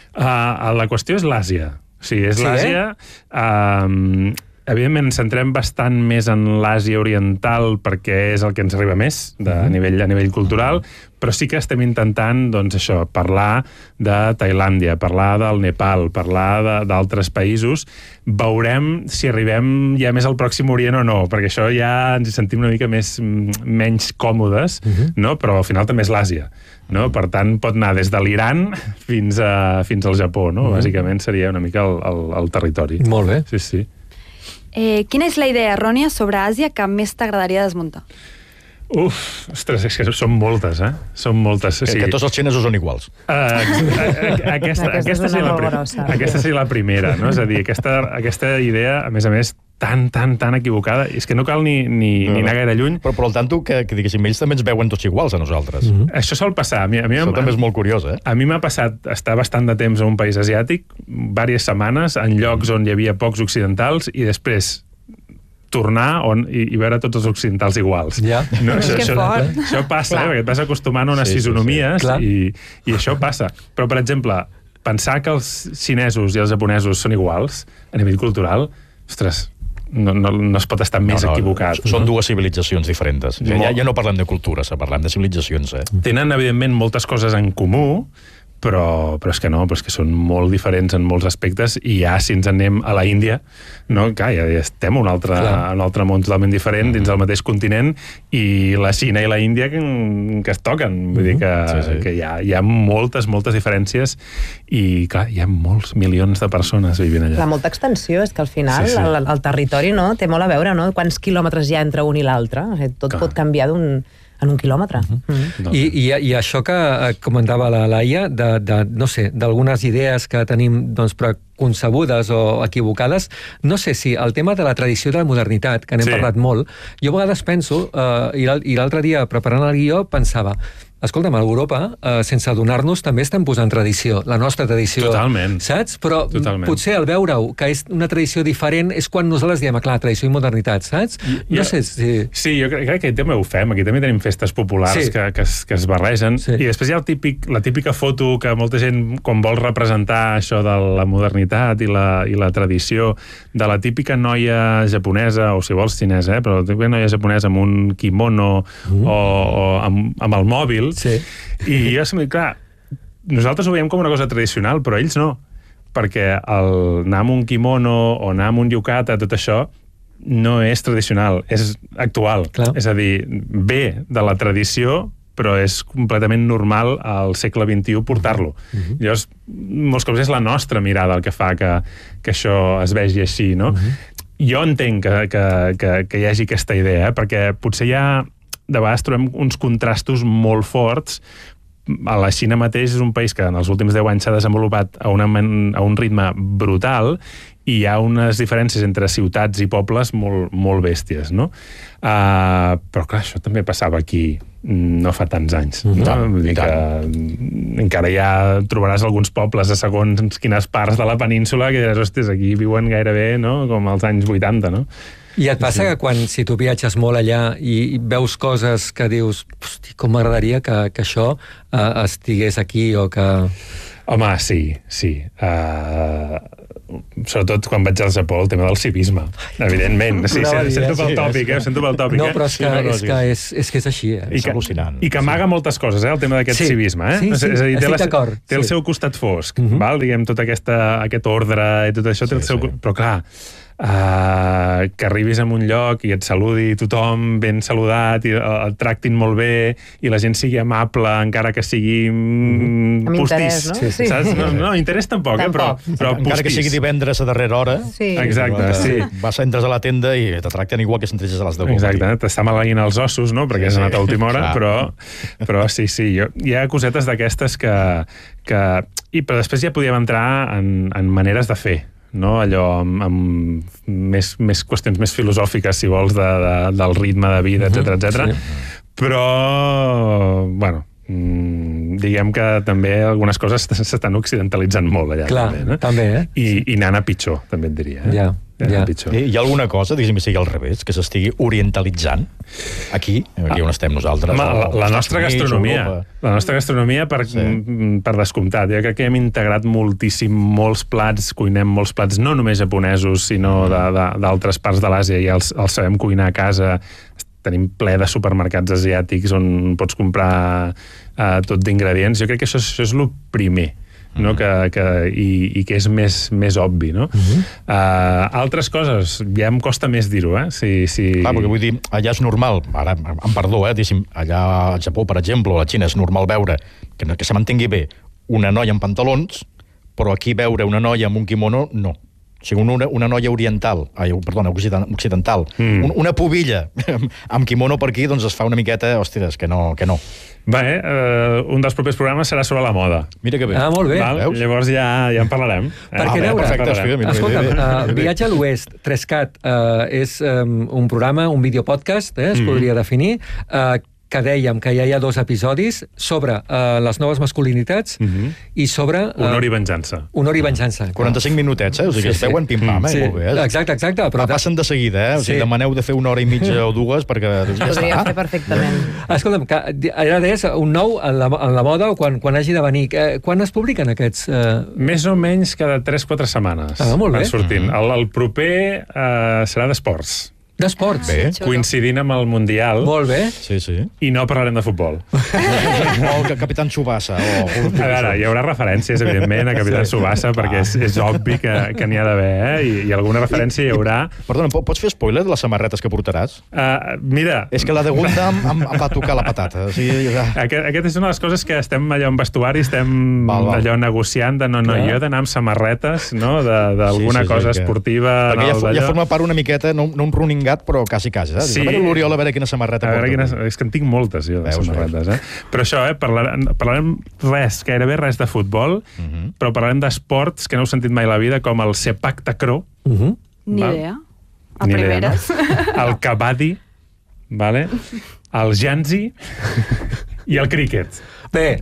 Uh, la qüestió és l'Àsia. O sigui, és
sí,
l'Àsia... Eh? Uh, evidentment, ens centrem bastant més en l'Àsia oriental perquè és el que ens arriba més de, mm. a, nivell, a nivell cultural, però sí que estem intentant, doncs, això, parlar de Tailàndia, parlar del Nepal, parlar d'altres països. Veurem si arribem ja més al Pròxim Orient o no, perquè això ja ens hi sentim una mica més, menys còmodes, uh-huh. no? Però al final també és l'Àsia. No? Per tant, pot anar des de l'Iran fins, a, fins al Japó. No? Uh-huh. Bàsicament seria una mica el, el, el territori.
Molt bé.
Sí, sí.
Eh, quina és la idea errònia sobre Àsia que més t'agradaria desmuntar?
Uf, ostres, és que són moltes, eh? Són moltes.
Que, sí. que tots els xinesos són iguals.
Uh, aquesta, aquesta, aquesta, seria la, aquesta seria la primera, no? És a dir, aquesta, aquesta idea, a més a més, tan, tan, tan equivocada, és que no cal ni, ni, no, ni anar gaire lluny.
Però, però al tanto que, que diguéssim, ells també ens veuen tots iguals a nosaltres.
Mm-hmm. Això sol passar. A mi, a mi,
Això a, també és molt curiós, eh?
A mi m'ha passat estar bastant de temps a un país asiàtic, diverses setmanes, en llocs on hi havia pocs occidentals, i després tornar on, i, i veure tots els occidentals iguals.
Ja.
No, això, això, això passa, eh, perquè et vas acostumant a unes sí, fisonomies sí, sí. I, i això passa. Però, per exemple, pensar que els xinesos i els japonesos són iguals a nivell cultural, ostres, no, no, no es pot estar més no, no, equivocat.
Són dues civilitzacions diferents. Ja, ja no parlem de cultures, parlem de civilitzacions. Eh?
Tenen, evidentment, moltes coses en comú, però, però és que no, però és que són molt diferents en molts aspectes, i ja si ens anem a la Índia, no, clar, ja estem en un altre, un altre món totalment diferent, dins del mateix continent, i la Xina i la Índia que, que es toquen, vull dir que, sí, sí. que hi, ha, hi ha moltes, moltes diferències, i clar, hi ha molts milions de persones vivint allà.
La molta extensió, és que al final sí, sí. El, el territori no, té molt a veure, no? Quants quilòmetres hi ha entre un i l'altre, tot clar. Pot canviar d'un... en un quilòmetre. Uh-huh.
Mm-hmm. I, i, I això que comentava la Laia, de, de, no sé, d'algunes idees que tenim doncs, preconcebudes o equivocades, no sé si el tema de la tradició de la modernitat, que n'hem sí. parlat molt, jo a vegades penso, eh, i l'altre dia preparant el guió pensava, escolta'm, a Europa, eh, sense adonar-nos, també estem posant tradició, la nostra tradició.
Totalment.
Saps? Però
Totalment.
Potser al veure-ho, que és una tradició diferent, és quan nosaltres diem, clar, tradició i modernitat, saps? I, no jo, sé si...
Sí, jo crec, crec que també ho fem, aquí també tenim festes populars sí. que, que, es, que es barregen, sí. i després hi ha el típic, la típica foto que molta gent, quan vol representar això de la modernitat i la, i la tradició, de la típica noia japonesa, o si vols xinesa, eh, però la típica noia japonesa amb un kimono mm. o, o amb, amb el mòbil.
Sí.
I jo sempre dic, clar, nosaltres ho veiem com una cosa tradicional, però ells no, perquè el anar amb un kimono o anar amb un yukata, tot això no és tradicional, és actual. Clar. És a dir, ve de la tradició, però és completament normal al segle vint-i-u portar-lo. Uh-huh. Llavors, molts cops és la nostra mirada el que fa que, que això es vegi així, no? Uh-huh. Jo entenc que, que, que, que hi hagi aquesta idea, eh? Perquè potser hi ha de vegades trobem uns contrastos molt forts. A la Xina mateix és un país que en els últims deu anys s'ha desenvolupat a, una, a un ritme brutal, i hi ha unes diferències entre ciutats i pobles molt, molt bèsties, no? Uh, però clar, això també passava aquí no fa tants anys. Mm-hmm. No? Vull dir que encara ja trobaràs alguns pobles a segons quines parts de la península que diràs, hòsties, aquí viuen gairebé, no? Com als anys vuitanta, no?
I et passa sí. que quan, si tu viatges molt allà i, i veus coses que dius, hosti, com m'agradaria que, que això uh, estigués aquí o que...
Home, sí, sí. Uh, sobretot quan vaig al Japó, el tema del civisme. Evidentment. Sí, no, sí, sento pel tòpic, eh? Sento pel tòpic,
no, però és que,
sí, no, no,
és, que és, és que és així, eh?
I
és
que,
al·lucinant.
I que amaga sí. moltes coses, eh? El tema d'aquest
sí.
civisme, eh?
Sí, sí,
és a dir, té, la, té el
sí.
seu costat fosc,
uh-huh.
val? Diguem, tot aquesta, aquest ordre i tot això, té sí, el seu... Sí. Però clar, uh, que arribis a un lloc i et saludi tothom ben saludat i el tractin molt bé i la gent sigui amable, encara que sigui mm,
amb
postís.
Interès, no? Sí, sí.
Saps? No, no, interès tampoc, eh? però, però
encara
postís.
que sigui divendres a darrera hora.
Sí.
Exacte, sí.
Vas, entres a la tenda i te tracten igual que si entres a les deu.
Exacte, t'està maleint els ossos, no?, perquè
sí,
has anat a última hora,
clar.
però, però sí, sí, jo, hi ha cosetes d'aquestes que, que... I, però després ja podíem entrar en, en maneres de fer, no? Allò amb, amb més, més qüestions més filosòfiques, si vols, de, de, del ritme de vida, etcètera, etcètera. Sí. Però, bueno, diguem que també algunes coses s'estan occidentalitzant molt allà.
Clar,
també, no?
també, eh?
I, i anant a pitjor, també et diria. Eh?
Ja. Ja.
Hi ha alguna cosa, diguéssim, que sigui al revés, que s'estigui orientalitzant aquí, aquí on estem nosaltres?
Ma, la, la nostra Units, gastronomia, Europa. la nostra gastronomia per, sí. per descomptat. Jo crec que hem integrat moltíssim molts plats, cuinem molts plats, no només japonesos, sinó d'altres parts de l'Àsia, i els, els sabem cuinar a casa. Tenim ple de supermercats asiàtics on pots comprar uh, tot d'ingredients. Jo crec que això, això és el primer. No? Que, que, i, i que és més, més obvi, no? Uh-huh. uh, altres coses, ja em costa més dir-ho, eh? Si, si...
Clar, perquè vull dir, allà és normal, ara, em perdó, eh? Diguéssim, allà al Japó, per exemple, o a la Xina, és normal veure que, que se mantengui bé una noia amb pantalons, però aquí veure una noia amb un quimono, no. O sigui, una, una noia oriental, ai, perdona, occidental, mm. un, una pubilla amb quimono per aquí, doncs es fa una miqueta, hòsties, que no, que no.
Bé, eh, un dels propers programes serà sobre la moda.
Mira que bé.
Ah, molt bé.
Val? Llavors ja, ja en parlarem.
Eh? Perquè, a veure, perfecte, escolta'm, uh, Viatge a l'Oest, tres cat, uh, és um, un programa, un videopodcast, eh, es mm. podria definir, uh, que dèiem que ja hi ha dos episodis sobre uh, les noves masculinitats mm-hmm. i sobre... Uh,
honor i venjança.
Honor i venjança.
quaranta-cinc minutets, eh? O sigui, sí, es veuen sí. pim-pam, eh?
Sí.
Molt bé, eh?
Exacte, exacte. Però
ah, passen de seguida, eh? O sigui, sí. demaneu de fer una hora i mitja o dues perquè... Ja
podria fer perfectament.
Escolta'm, que ara deies un nou en la, en la moda o quan, quan hagi de venir. Eh, quan es publiquen aquests? Eh...
Més o menys cada tres o quatre setmanes.
Ah, molt bé.
Sortint. Mm-hmm. el, el proper eh, serà d'esports.
D'esports.
Bé.
Coincidint amb el Mundial.
Molt bé.
Sí, sí.
I no parlarem de futbol.
O el Capitán Tsubasa. O, o...
A veure, hi haurà referències, evidentment, a Capitán sí. Tsubasa, perquè és, és obvi que, que n'hi ha d'haver, eh? I, I alguna referència hi haurà.
Perdona, pots fer spoiler de les samarretes que portaràs?
Uh, mira...
És que la de Gundam em, em va tocar la patata. O sigui, ja...
aquest, aquest és una de les coses que estem allò en vestuari, estem val, val. allò negociant de no, no, jo he d'anar amb samarretes, no?, d'alguna sí, sí, cosa sí, esportiva.
Perquè ja, ja forma part una miqueta, no, no un running gat, però quasi, quasi. Eh?
Sí.
A veure l'Oriol, a veure quina samarreta
a veure quines, és que en tinc moltes, jo, de veus, samarretes. Eh? Però això, eh, parlarem, parlarem res, gairebé res de futbol, uh-huh. però parlarem d'esports que no heu sentit mai a la vida, com el sepak takraw.
Uh-huh.
Ni
val?
idea. A
Ni
primeres.
Idea, no? El kabaddi, vale? El janzi i el críquet.
Bé,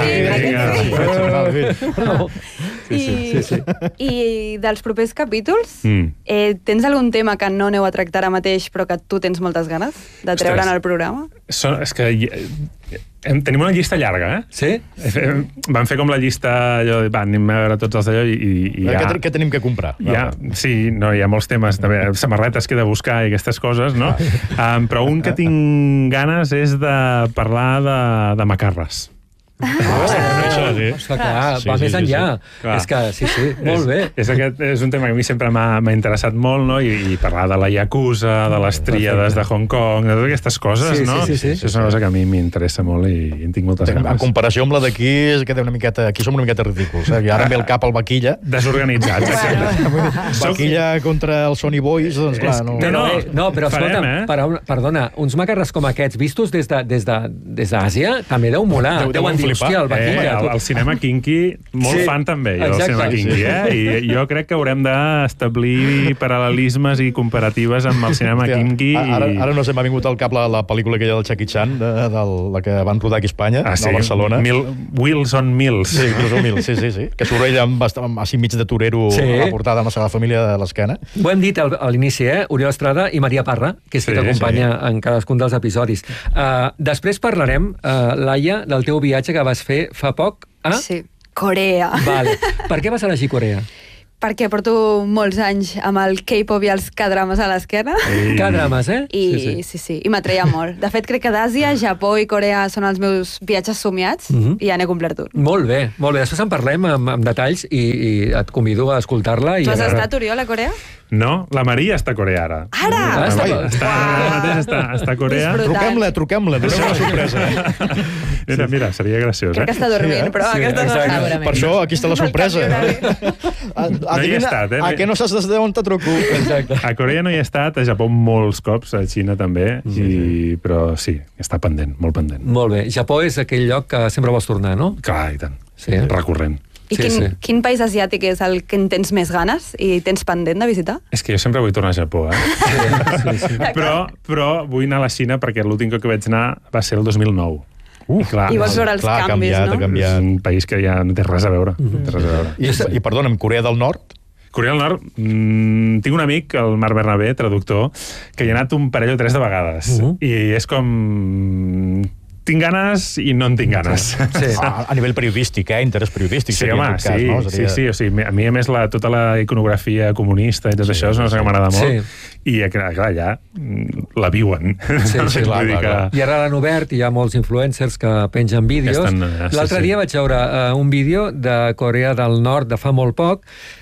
I, sí, sí. I dels propers capítols, mm. eh, tens algun tema que no aneu a tractar ara mateix però que tu tens moltes ganes de treure en el programa?
So, és que hem, tenim una llista llarga, eh?
Sí?
Vam fer com la llista, allò, va, anem a veure tots els d'allò i, i ja...
Què, què tenim que comprar?
Ja, sí, no, hi ha molts temes, també, samarretes que he de buscar i aquestes coses, no? Um, però un que tinc ganes és de parlar de, de macarres.
Ah, oh, això, sí. Ostres, clar, sí, va sí, més sí, enllà. Sí, sí. És que, sí, sí, molt
és,
bé.
És, aquest, és un tema que a mi sempre m'ha interessat molt, no? I, i parlar de la Yakuza, de les tríades de Hong Kong, de totes aquestes coses,
sí,
no?
Sí, sí, sí.
Això és una cosa que a mi m'interessa molt i, i en tinc moltes ganes.
En comparació amb la d'aquí, és que una miqueta, aquí som una miqueta ridículs. Eh? I ara ve el cap al Vaquilla.
Desorganitzats.
Vaquilla contra el Sony Boys, doncs clar, no...
No, no, eh, no però escolta, eh? per, perdona, uns macarres com aquests, vistos des d'Àsia, de, des de, també deu molar.
Deu,
deuen dir, hòstia, el Vaquilla...
Eh, el, el cinema kinky, molt sí, fan també, jo, del cinema kinky, eh? I jo crec que haurem d'establir paral·lelismes i comparatives amb el cinema
hòstia,
kinky. I...
Ara, ara no sé, m'ha vingut al cap la, la pel·lícula aquella del Jackie Chan, de, de, la que van rodar aquí a Espanya,
ah, sí?
a Barcelona.
Mil, Wheels on Mills.
Sí, Wheels on Mills, sí, sí, sí. Que surt ell amb, amb així mig de torero sí. a la portada amb la seva família de l'esquena.
Ho hem dit al, a l'inici, eh? Oriol Estrada i Maria Parra, que és sí, qui t'acompanya sí. en cadascun dels episodis. Uh, després parlarem, uh, Laia, del teu viatge que vas fer fa poc a...
Sí, Corea.
Vale. Per què vas elegir Corea?
perquè porto molts anys amb el K-pop i els K-drames a l'esquena.
K-drames, eh?
I, sí, sí. sí, sí, i m'atreia molt. De fet, crec que d'Àsia, Japó i Corea són els meus viatges somiats uh -huh. i ja n'he complert un.
Molt bé, molt bé. Després en parlem amb, amb detalls i, i et convido a escoltar-la.
Tu has
a veure...
estat, Oriol, a Corea?
No, la Maria està a Corea ara.
Ara!
Ah, està, està, ara mateix està, està a Corea.
Truquem-la, truquem-la, donem una sorpresa.
Mira, mira, seria graciós, eh?
Crec que està dormint, sí, però sí, aquesta
no. Per això, aquí està la sorpresa.
No hi he estat, eh?
A què no saps des d'on te truco?
Exacte.
A Corea no hi he estat, a Japó molts cops, a Xina també, sí, i... sí. però sí, està pendent, molt pendent.
Molt bé. Japó és aquell lloc que sempre vols tornar, no?
Clar, i tant.
Sí.
Recurrent.
I
sí,
quin,
sí.
quin país asiàtic és el que en tens més ganes i tens pendent de visitar?
És que jo sempre vull tornar a Japó, eh? Sí, sí, sí. Però, però vull anar a la Xina perquè l'últim que vaig anar va ser el dos mil nou.
Uh,
I, clar,
I vols veure els
clar,
canvis,
canviat,
no?
Ha canviat.
És un país que ja no té res a veure. Mm-hmm. Té res a veure.
I, I perdona'm, Corea del Nord?
Corea del Nord, mmm, tinc un amic, el Marc Bernabé, traductor, que hi ha anat un parell o tres de vegades. Uh-huh. I és com... tinc ganes i no en tinc ganes.
Sí. A, a nivell periodístic, eh? Interès periodístic.
Sí, home,
cas,
sí,
no?
Seria... sí, sí, o sigui, a mi a més la, tota la iconografia comunista i tot sí, això és una cosa sí. que m'agrada molt. Sí. I clar, clar, ja la viuen.
Sí, sí, clar, clar, clar. I ara l'han obert i hi ha molts influencers que pengen vídeos. L'altre sí, dia sí. vaig veure uh, un vídeo de Corea del Nord de fa molt poc.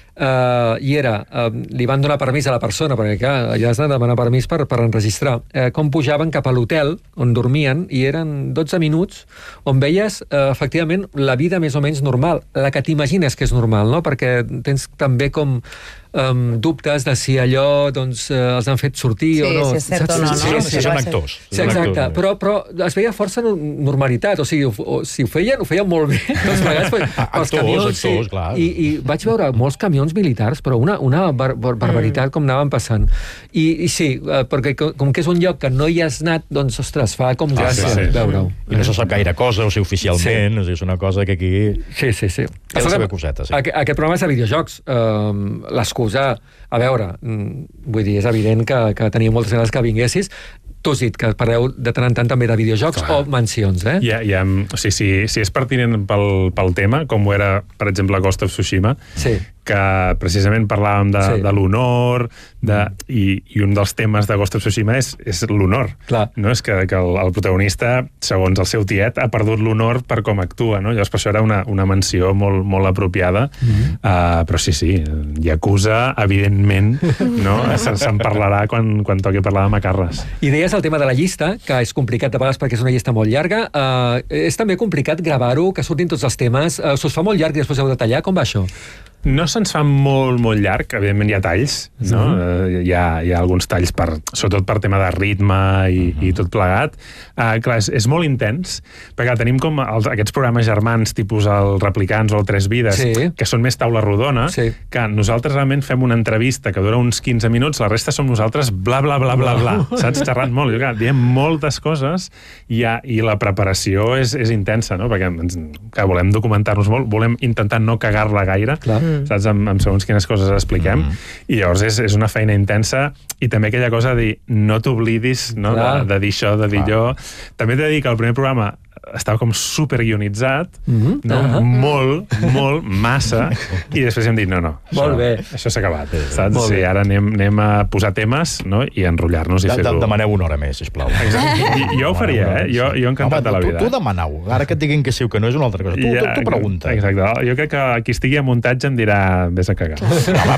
Uh, i era, uh, li van donar permís a la persona, perquè clar, allà has de demanar permís per, per enregistrar, uh, com pujaven cap a l'hotel on dormien, i eren dotze minuts on veies uh, efectivament la vida més o menys normal, la que t'imagines que és normal, no? Perquè tens també com um, dubtes de si allò doncs, uh, els han fet sortir
sí,
o no.
Sí, és cert o no, no?
Sí, sí, sí, són actors.
Sí, exacte, actors. Però, però es veia força normalitat, o sigui, o, o, si ho feien, ho feien molt bé. Doncs, vegades, pels
actors,
camions,
actors,
sí,
clar.
I, I vaig veure molts camions militars, però una, una bar bar barbaritat mm. com anaven passant. I, i sí, perquè com que és un lloc que no hi has anat, doncs, ostres, fa com gràcia ah, sí, sí, veure-ho.
I no se sap gaire cosa, o sigui, oficialment, sí. o sigui, és una cosa que aquí...
Sí, sí, sí.
Té la seva coseta, sí.
Aquest, aquest programa és de videojocs. Um, L'excusa, a veure, vull dir, és evident que, que tenia moltes ganes que vinguessis. Tu has dit que parleu de tant en tant també de videojocs Clar. o mencions, eh?
Ja, ja, o sigui, si, si és pertinent pel, pel tema, com ho era, per exemple, Ghost of Tsushima,
sí.
que precisament parlàvem de, sí. de l'honor, de, i, i un dels temes de Ghost of Tsushima és, és l'honor. No? És que, que el, el protagonista, segons el seu tiet, ha perdut l'honor per com actua. No? Llavors, per això era una, una menció molt, molt apropiada. Mm-hmm. uh, però sí, sí, Yakuza, evidentment, no? se'n se parlarà quan, quan toqui parlar de macarres.
I deies el tema de la llista, que és complicat de vegades perquè és una llista molt llarga. Uh, és també complicat gravar-ho, que surtin tots els temes. Uh, S'us fa molt llarg i després heu de tallar? Com va això?
No se'ns fa molt, molt llarg, evidentment hi ha talls, no? Mm-hmm. hi, ha, hi ha alguns talls, per, sobretot per tema de ritme i, mm-hmm. i tot plegat. Uh, clar, és, és molt intens, perquè tenim com els, aquests programes germans, tipus el Replicants o el Tres Vides, sí. que són més taula rodona, sí. que nosaltres realment fem una entrevista que dura uns quinze minuts, la resta som nosaltres bla, bla, bla, bla, bla, saps? Xerrant molt. I, clar, diem moltes coses i, ha, i la preparació és, és intensa, no? Perquè ens, que volem documentar-nos molt, volem intentar no cagar-la gaire, clar. saps? Amb, amb segons quines coses expliquem, mm. i llavors és, és una feina intensa, i també aquella cosa de dir, no t'oblidis, no? de, de dir això, de dir allò. També t'he de dir que el primer programa estava com superguionitzat, mm-hmm. no? uh-huh. molt, molt, massa, i després hem dit, no, no, això,
molt bé.
això s'ha acabat, saps? Sí, ara anem, anem a posar temes, no? I enrotllar-nos i fer-ho.
Demaneu una hora més, sisplau.
Exacte. I, jo ho faria, eh? Jo, jo encantat Home, de la vida.
Tu, tu demaneu, ara que et diguin que sí o que no és una altra cosa. Tu, ja, tu, tu pregunta.
Exacte. Jo crec que qui estigui a muntatge em dirà, vés a cagar.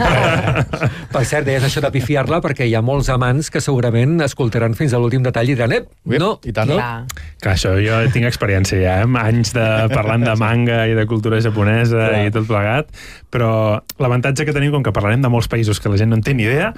Per cert, deies això de pifiar-la, perquè hi ha molts amants que segurament escoltaran fins a l'últim detall i diran, ep, no,
i tant,
no.
Clar, això jo tinc experiència ja, eh? anys de parlant de manga i de cultura japonesa Clar. i tot plegat, però l'avantatge que tenim, com que parlarem de molts països que la gent no en té ni idea,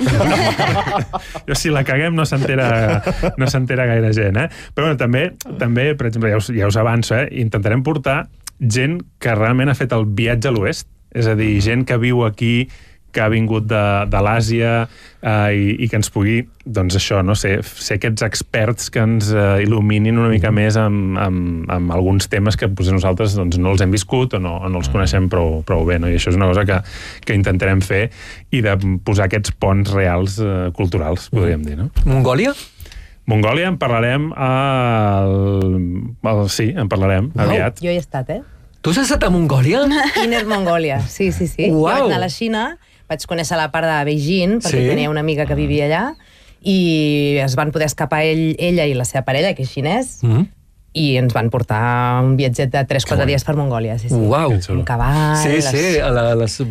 jo si la caguem no s'entera no s'entera gaire gent, eh? Però bueno, també, també, per exemple, ja us, ja us avanço, eh? intentarem portar gent que realment ha fet el viatge a l'oest, és a dir, gent que viu aquí, que ha vingut de, de l'Àsia eh, i, i que ens pugui, doncs això, no sé, ser aquests experts que ens eh, il·luminin una mica més amb, amb, amb alguns temes que potser nosaltres doncs, no els hem viscut o no, o no els coneixem prou, prou bé, no? I això és una cosa que, que intentarem fer i de posar aquests ponts reals eh, culturals, podríem dir, no?
Mongòlia?
Mongòlia en parlarem al... al sí, en parlarem wow. aviat.
Jo hi he estat, eh?
Tu has estat a Mongòlia?
Inner Mongòlia, sí, sí, sí.
Uau.
Jo vaig anar a la Xina vaig conèixer la part de Beijing, perquè
Sí.
tenia una amiga que vivia allà, i es van poder escapar ell, ella i la seva parella, que és xinès,
Mm.
i ens van portar un viatget de tres quatre dies per Mongòlia. Sí, sí.
Uau!
Un cavall...
Sí, sí,
les-
a la, les